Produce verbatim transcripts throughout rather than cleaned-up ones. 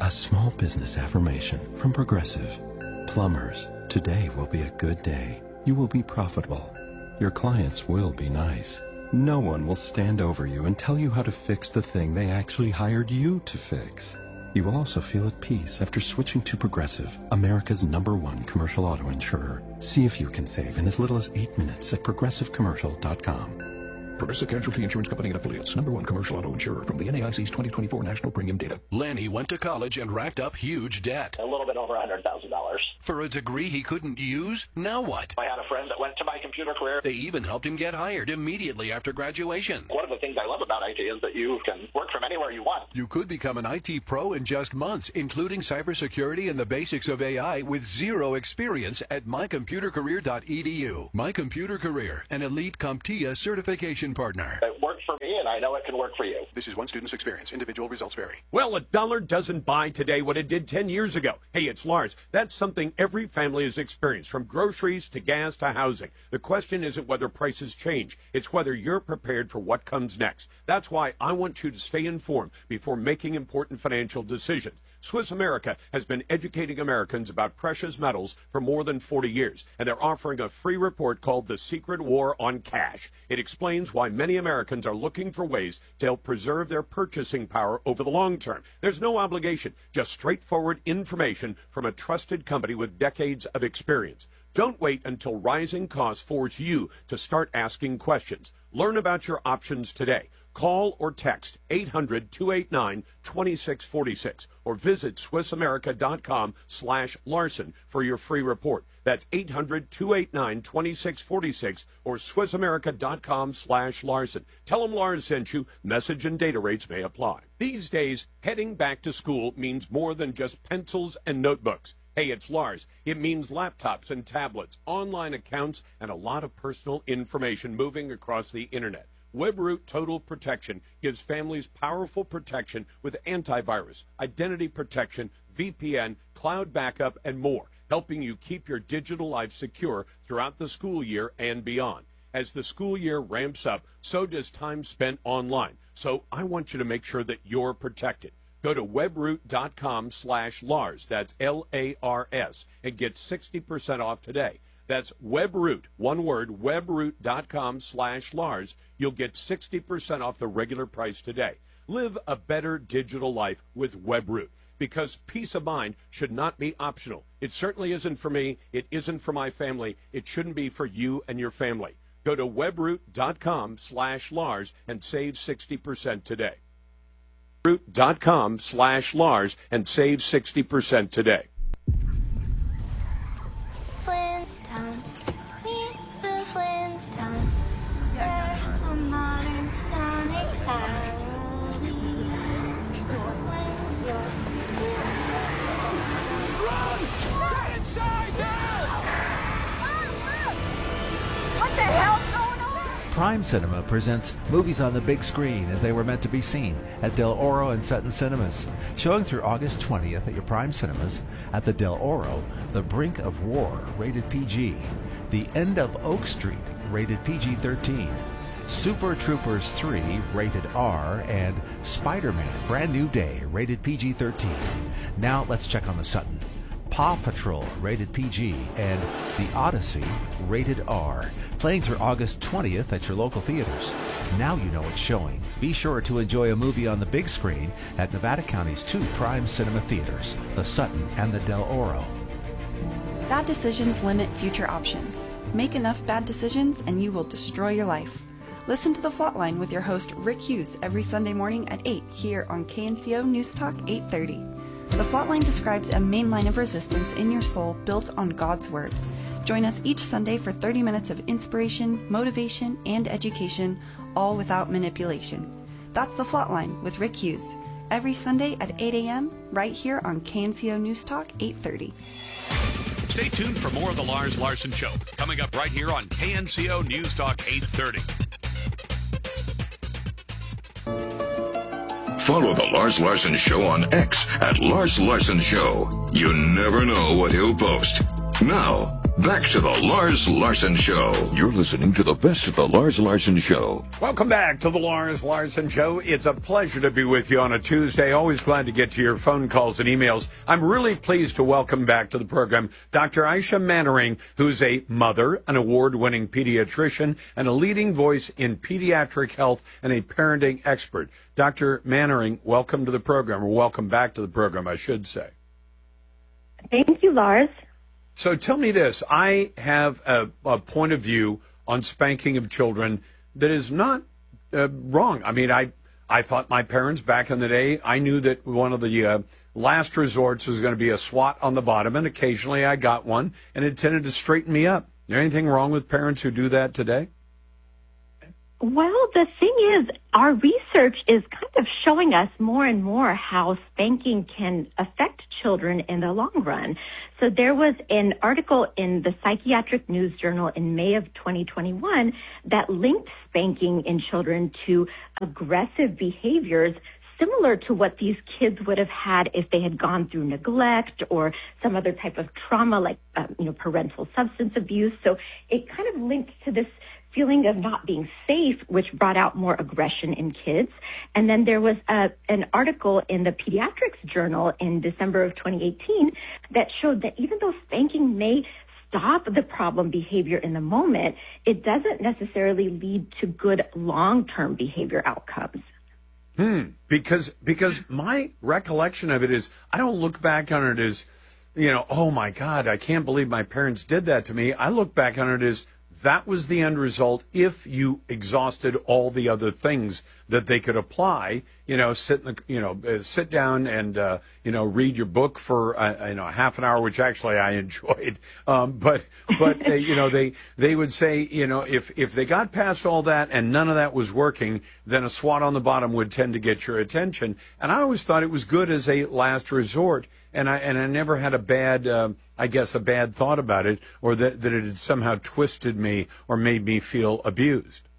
A small business affirmation from Progressive. Plumbers, today will be a good day. You will be profitable. Your clients will be nice. No one will stand over you and tell you how to fix the thing they actually hired you to fix. You will also feel at peace after switching to Progressive, America's number one commercial auto insurer. See if you can save in as little as eight minutes at progressive commercial dot com. Progressive Casualty Insurance Company and Affiliates. Number one commercial auto insurer from the N A I C's twenty twenty-four National Premium Data. Lanny went to college and racked up huge debt. A little bit over one hundred thousand dollars. For a degree he couldn't use? Now what? I had a friend that went to my computer career. They even helped him get hired immediately after graduation. One of the things I love about I T is that you can work from anywhere you want. You could become an I T pro in just months, including cybersecurity and the basics of A I with zero experience at my computer career dot e d u. My Computer Career, an elite CompTIA certification partner. It worked for me, and I know it can work for you. This is one student's experience. Individual results vary. Well, a dollar doesn't buy today what it did ten years ago. Hey, it's Lars. That's something every family has experienced, from groceries to gas to housing. The question isn't whether prices change. It's whether you're prepared for what comes next. That's why I want you to stay informed before making important financial decisions. Swiss America has been educating Americans about precious metals for more than forty years, and they're offering a free report called The Secret War on Cash. It explains why many Americans are looking for ways to help preserve their purchasing power over the long term. There's no obligation, just straightforward information from a trusted company with decades of experience. Don't wait until rising costs force you to start asking questions. Learn about your options today. Call or text eight hundred, two eight nine, two six four six or visit swiss america dot com slash Larson for your free report. That's eight hundred, two eight nine, two six four six or swiss america dot com slash Larson. Tell them Lars sent you. Message and data rates may apply. These days, heading back to school means more than just pencils and notebooks. Hey, it's Lars. It means laptops and tablets, online accounts, and a lot of personal information moving across the internet. WebRoot Total Protection gives families powerful protection with antivirus, identity protection, V P N, cloud backup, and more, helping you keep your digital life secure throughout the school year and beyond. As the school year ramps up, so does time spent online. So I want you to make sure that you're protected. Go to webroot dot com slash Lars, that's L A R S, and get sixty percent off today. That's WebRoot, one word, webroot dot com slash Lars. You'll get sixty percent off the regular price today. Live a better digital life with WebRoot, because peace of mind should not be optional. It certainly isn't for me. It isn't for my family. It shouldn't be for you and your family. Go to webroot dot com slash Lars and save sixty percent today. webroot dot com slash Lars and save sixty percent today. Flintstones, meet the Flintstones. They're a modern Stonic family. When you're Run! Get inside now! What the hell's going on? Prime Cinema presents movies on the big screen as they were meant to be seen at Del Oro and Sutton Cinemas. Showing through August twentieth at your Prime Cinemas. At the Del Oro, The Brink of War, rated P G. The End of Oak Street, rated P G thirteen. Super Troopers three, rated R, and Spider-Man Brand New Day, rated P G thirteen. Now let's check on the Sutton. Paw Patrol, rated P G, and The Odyssey, rated R, playing through August twentieth at your local theaters. Now you know it's showing. Be sure to enjoy a movie on the big screen at Nevada County's two Prime Cinema theaters, the Sutton and the Del Oro. Bad decisions limit future options. Make enough bad decisions and you will destroy your life. Listen to The Flatline with your host Rick Hughes every Sunday morning at eight here on K N C O News Talk eight thirty. The Flatline describes a main line of resistance in your soul built on God's Word. Join us each Sunday for thirty minutes of inspiration, motivation, and education, all without manipulation. That's The Flatline with Rick Hughes, every Sunday at eight a.m. right here on K N C O News Talk eight thirty. Stay tuned for more of the Lars Larson Show, coming up right here on K N C O News Talk eight thirty. Follow the Lars Larson Show on X at Lars Larson Show. You never know what he'll post. Now, Back to the Lars Larson Show. You're listening to the best of the Lars Larson Show. Welcome back to the Lars Larson Show. It's a pleasure to be with you on a Tuesday. Always glad to get to your phone calls and emails. I'm really pleased to welcome back to the program Doctor Aisha Mannering, who's a mother, an award-winning pediatrician, and a leading voice in pediatric health and a parenting expert. Doctor Mannering, welcome to the program, or welcome back to the program, I should say. Thank you, Lars. So tell me this. I have a, a point of view on spanking of children that is not uh, wrong. I mean, I I thought my parents back in the day, I knew that one of the uh, last resorts was going to be a swat on the bottom, and occasionally I got one, and it tended to straighten me up. Is there anything wrong with parents who do that today? Well, the thing is, our research is kind of showing us more and more how spanking can affect children in the long run. So there was an article in the Psychiatric News Journal in May of twenty twenty-one that linked spanking in children to aggressive behaviors similar to what these kids would have had if they had gone through neglect or some other type of trauma like, um, you know, parental substance abuse. So it kind of linked to this feeling of not being safe, which brought out more aggression in kids. And then there was a, an article in the Pediatrics Journal in December of twenty eighteen that showed that even though spanking may stop the problem behavior in the moment, it doesn't necessarily lead to good long-term behavior outcomes. Hmm. Because because my recollection of it is, I don't look back on it as, you know, oh my God, I can't believe my parents did that to me. I look back on it as, that was the end result if you exhausted all the other things that they could apply. You know, sit in the, you know, uh, sit down and uh, you know, read your book for uh, you know, half an hour, which actually I enjoyed. Um, but but uh, you know, they they would say, you know, if if they got past all that and none of that was working, then a swat on the bottom would tend to get your attention. And I always thought it was good as a last resort. And I and I never had a bad, uh, I guess, a bad thought about it, or that, that it had somehow twisted me or made me feel abused.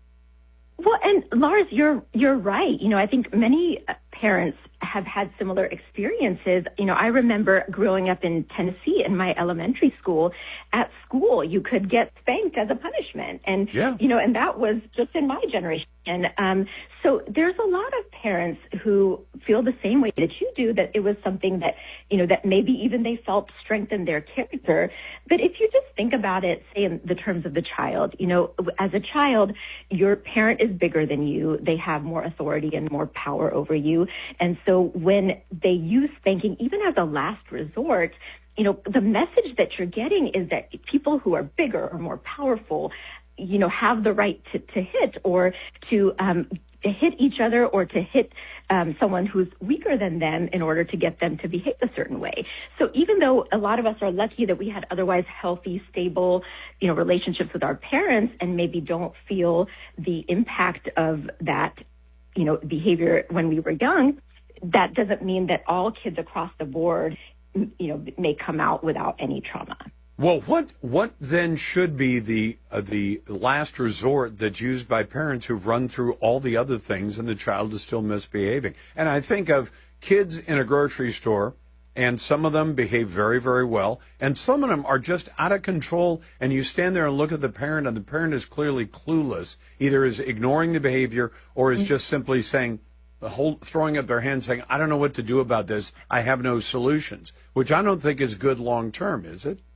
Well, and Lars, you're you're right. You know, I think many parents have had similar experiences. You know, I remember growing up in Tennessee in my elementary school. At school, you could get spanked as a punishment, and yeah. you know, and that was just in my generation. Um, so there's a lot of parents who feel the same way that you do, that it was something that, you know, that maybe even they felt strengthened their character. But if you just think about it, say in the terms of the child, you know, as a child, your parent is bigger than you. They have more authority and more power over you. And so when they use spanking, even as a last resort, you know, the message that you're getting is that people who are bigger or more powerful, you know, have the right to, to hit or to um, hit each other or to hit um, someone who's weaker than them in order to get them to behave a certain way. So even though a lot of us are lucky that we had otherwise healthy, stable, you know, relationships with our parents and maybe don't feel the impact of that, you know, behavior when we were young, that doesn't mean that all kids across the board, you know, may come out without any trauma. Well, what what then should be the uh, the last resort that's used by parents who've run through all the other things and the child is still misbehaving? And I think of kids in a grocery store, and some of them behave very, very well, and some of them are just out of control, and you stand there and look at the parent, and the parent is clearly clueless, either is ignoring the behavior or is just simply saying, Hold, throwing up their hands saying, I don't know what to do about this, I have no solutions, which I don't think is good long term, is it?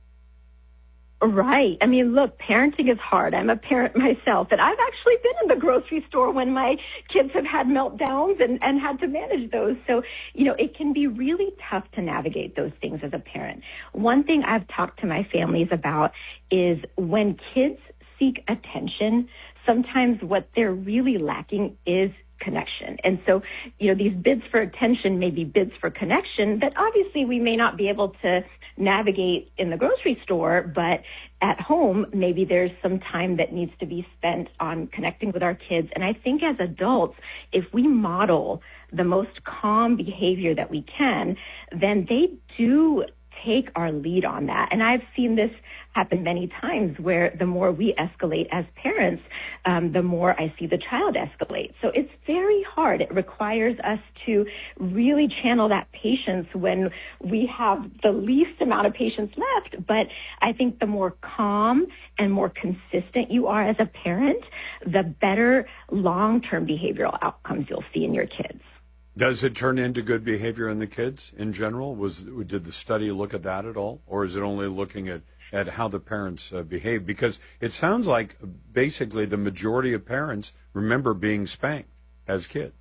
Right. I mean, look, parenting is hard. I'm a parent myself, and I've actually been in the grocery store when my kids have had meltdowns and, and had to manage those. So, you know, it can be really tough to navigate those things as a parent. One thing I've talked to my families about is when kids seek attention, sometimes what they're really lacking is connection. And so, you know, these bids for attention may be bids for connection that obviously we may not be able to navigate in the grocery store, but at home, maybe there's some time that needs to be spent on connecting with our kids. And I think as adults, if we model the most calm behavior that we can, then they do take our lead on that. And I've seen this happen many times where the more we escalate as parents, um, the more I see the child escalate. So it's very hard. It requires us to really channel that patience when we have the least amount of patience left. But I think the more calm and more consistent you are as a parent, the better long-term behavioral outcomes you'll see in your kids. Does it turn into good behavior in the kids in general? Was did the study look at that at all? Or is it only looking at at how the parents uh, behave? Because it sounds like basically the majority of parents remember being spanked as kids.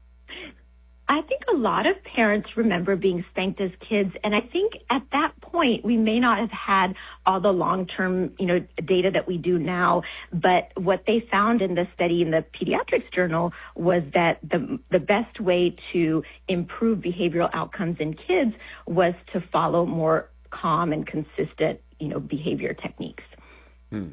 I think a lot of parents remember being spanked as kids, and I think at that point we may not have had all the long-term, you know, data that we do now. But what they found in the study in the Pediatrics Journal was that the the best way to improve behavioral outcomes in kids was to follow more calm and consistent, you know, behavior techniques. Hmm.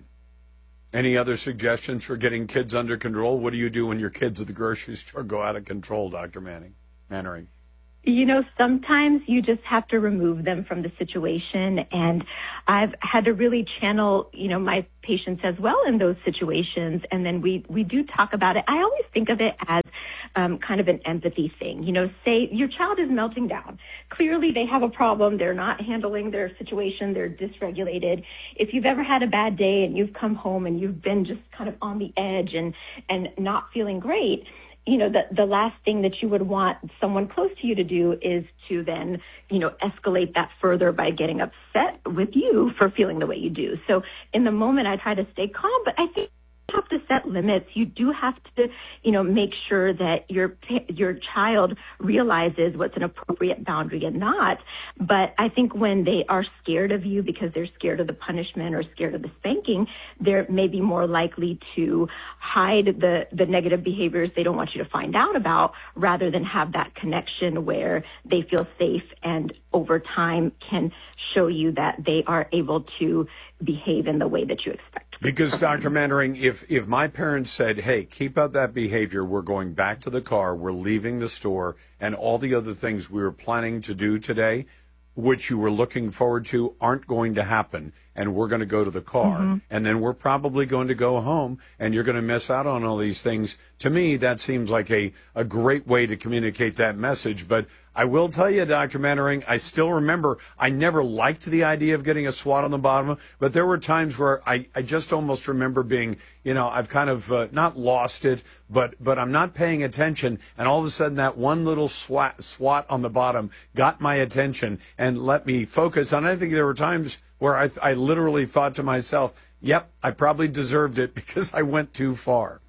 Any other suggestions for getting kids under control? What do you do when your kids at the grocery store go out of control, Doctor Manning? Mannering? You know, sometimes you just have to remove them from the situation. And I've had to really channel, you know, my patients as well in those situations. And then we, we do talk about it. I always think of it as um, kind of an empathy thing. You know, say your child is melting down. Clearly they have a problem. They're not handling their situation. They're dysregulated. If you've ever had a bad day and you've come home and you've been just kind of on the edge and, and not feeling great, you know, the, the last thing that you would want someone close to you to do is to then, you know, escalate that further by getting upset with you for feeling the way you do. So in the moment, I try to stay calm, but I think you have to set limits. You do have to, you know, make sure that your your child realizes what's an appropriate boundary and not. But I think when they are scared of you because they're scared of the punishment or scared of the spanking, they're maybe more likely to hide the, the negative behaviors they don't want you to find out about, rather than have that connection where they feel safe and over time can show you that they are able to behave in the way that you expect. Because, Doctor Mannering, if, if my parents said, hey, keep up that behavior, we're going back to the car, we're leaving the store, and all the other things we were planning to do today, which you were looking forward to, aren't going to happen, and we're going to go to the car, mm-hmm. and then we're probably going to go home, and you're going to miss out on all these things. To me, that seems like a, a great way to communicate that message. But I will tell you, Doctor Mannering, I still remember I never liked the idea of getting a swat on the bottom, but there were times where I, I just almost remember being, you know, I've kind of uh, not lost it, but but I'm not paying attention, and all of a sudden that one little swat, swat on the bottom got my attention and let me focus. And I think there were times where I, I literally thought to myself, yep, I probably deserved it because I went too far.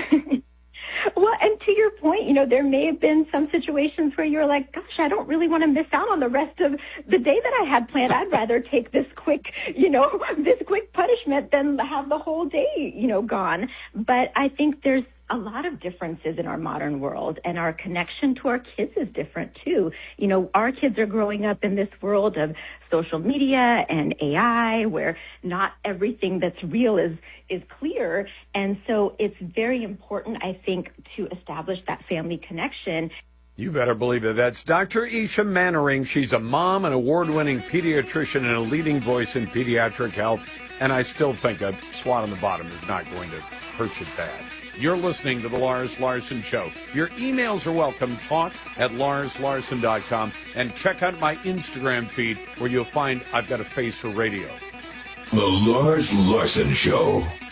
Well, and to your point, you know, there may have been some situations where you're like, gosh, I don't really want to miss out on the rest of the day that I had planned. I'd rather take this quick, you know, this quick punishment than have the whole day, you know, gone. But I think there's a lot of differences in our modern world, and our connection to our kids is different too. You know, our kids are growing up in this world of social media and A I where not everything that's real is is clear. And so it's very important, I think, to establish that family connection. You better believe it. That's Doctor Isha Mannering. She's a mom, an award-winning pediatrician, and a leading voice in pediatric health. And I still think a swat on the bottom is not going to hurt you bad. You're listening to The Lars Larson Show. Your emails are welcome. Talk at lars larson dot com. And check out my Instagram feed where you'll find I've got a face for radio. The Lars Larson Show.